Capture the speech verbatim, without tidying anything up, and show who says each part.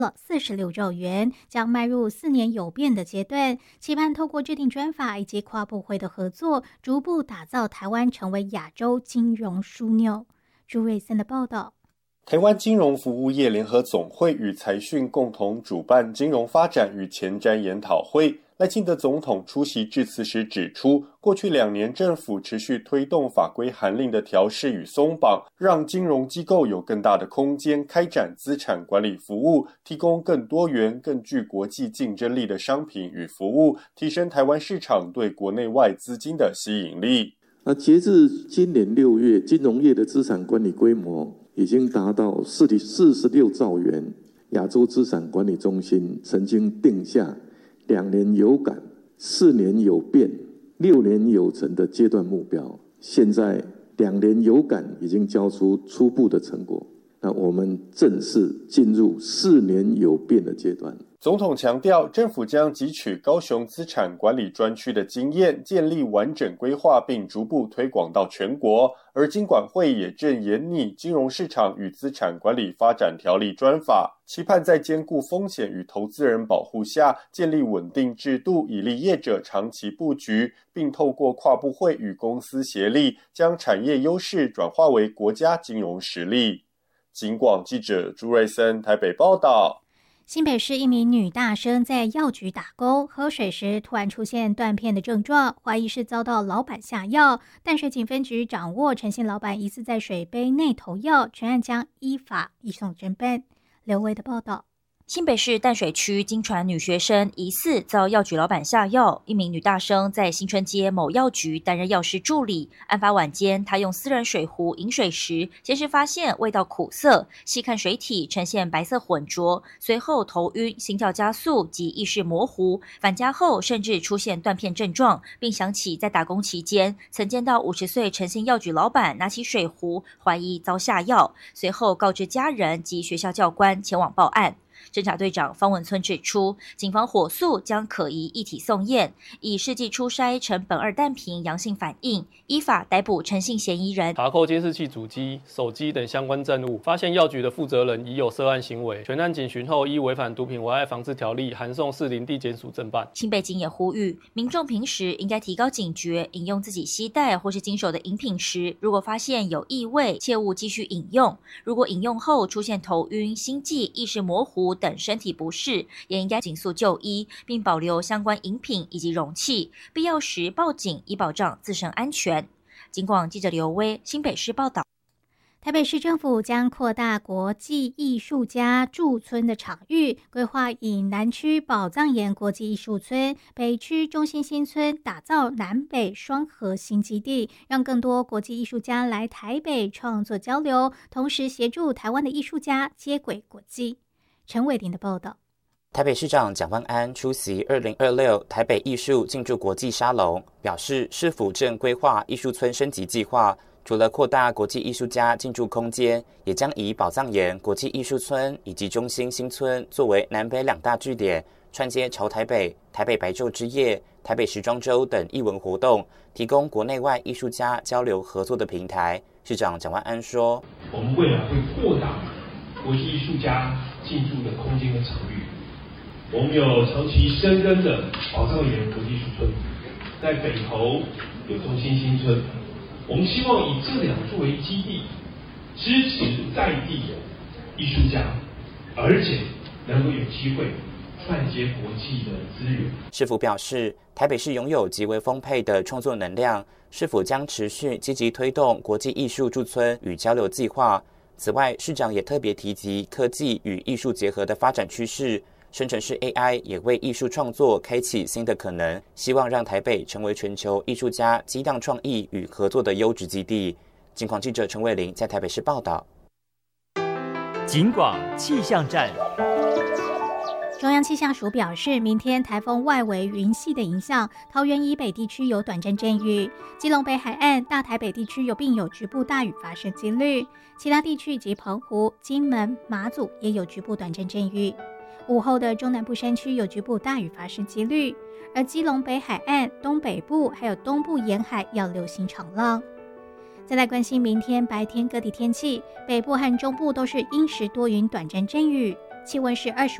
Speaker 1: 了四十六兆元，将迈入四年有变的阶段，期盼透过制定专法以及跨部会的合作，逐步打造台湾成为亚洲金融枢纽。朱瑞森的报道。
Speaker 2: 台湾金融服务业联合总会与财讯共同主办金融发展与前瞻研讨会。赖清德总统出席致辞时指出，过去两年政府持续推动法规函令的调适与松绑，让金融机构有更大的空间开展资产管理服务，提供更多元、更具国际竞争力的商品与服务，提升台湾市场对国内外资金的吸引力。
Speaker 3: 那截至今年六月，金融业的资产管理规模已经达到四十六兆元。亚洲资产管理中心曾经定下两年有感、四年有变、六年有成的阶段目标，现在两年有感已经交出初步的成果，那我们正式进入四年有变的阶段。
Speaker 2: 总统强调，政府将汲取高雄资产管理专区的经验，建立完整规划，并逐步推广到全国。而金管会也正研拟金融市场与资产管理发展条例专法，期盼在兼顾风险与投资人保护下，建立稳定制度，以利业者长期布局，并透过跨部会与公司协力，将产业优势转化为国家金融实力。警广记者朱瑞森台北报道。
Speaker 1: 新北市一名女大生在药局打工，喝水时突然出现断片的症状，怀疑是遭到老板下药。淡水警分局掌握陈姓老板疑似在水杯内投药，全案将依法移送侦办。刘威的报道。
Speaker 4: 新北市淡水区经传女学生疑似遭药局老板下药，一名女大生在新春街某药局担任药师助理。案发晚间，她用私人水壶饮水时，先是发现味道苦涩，细看水体呈现白色混浊，随后头晕、心跳加速及意识模糊。返家后甚至出现断片症状，并想起在打工期间曾见到五十岁陈姓药局老板拿起水壶，怀疑遭下药，随后告知家人及学校教官前往报案。侦查队长方文村指出，警方火速将可疑液体送验，以试剂初筛呈苯二氮平阳性反应，依法逮捕陈姓嫌疑人。
Speaker 5: 查扣监视器主机、手机等相关证物，发现药局的负责人已有涉案行为，全案警询后依违反毒品危害防治条例，函送士林地检署侦办。
Speaker 4: 新北警也呼吁民众平时应该提高警觉，饮用自己携带或是经手的饮品时，如果发现有异味，切勿继续饮用。如果饮用后出现头晕、心悸、意识模糊等身体不适，也应该尽速就医，并保留相关饮品以及容器，必要时报警，以保障自身安全。警广记者刘威新北市报道。
Speaker 1: 台北市政府将扩大国际艺术家驻村的场域，规划以南区宝藏岩国际艺术村、北区中心新村打造南北双核心基地，让更多国际艺术家来台北创作交流，同时协助台湾的艺术家接轨国际。陈伟霆的报道。
Speaker 6: 台北市长蒋万安出席二零二六台北艺术进驻国际沙龙，表示市府正规划艺术村升级计划，除了扩大国际艺术家进驻空间，也将以宝藏岩国际艺术村以及中心新村作为南北两大据点，串接潮台北、台北白昼之夜、台北时装周等艺文活动，提供国内外艺术家交流合作的平台。市长蒋万安说：“
Speaker 7: 我们未来会扩大国际艺术家进驻的空间跟场域。我们有长期深耕的宝藏岩国际艺术村，在北投有中心新村。我们希望以这两作为基地，支持在地的艺术家，而且能够有机会串接国际的资源。”
Speaker 6: 市府表示，台北市拥有极为丰沛的创作能量，市府将持续积极推动国际艺术驻村与交流计划。此外，市长也特别提及科技与艺术结合的发展趋势，生成式 A I 也为艺术创作开启新的可能，希望让台北成为全球艺术家激荡创意与合作的优质基地。警广记者陈伟玲在台北市报道。
Speaker 8: 警广气象站。
Speaker 1: 中央气象署表示，明天台风外围云系的影响，桃园以北地区有短暂阵雨，基隆北海岸、大台北地区有并有局部大雨发生几率，其他地区及澎湖、金门、马祖也有局部短暂阵雨。午后的中南部山区有局部大雨发生几率，而基隆北海岸、东北部还有东部沿海要留心长浪。再来关心明天白天各地天气，北部和中部都是阴时多云短暂阵雨， 气温是二十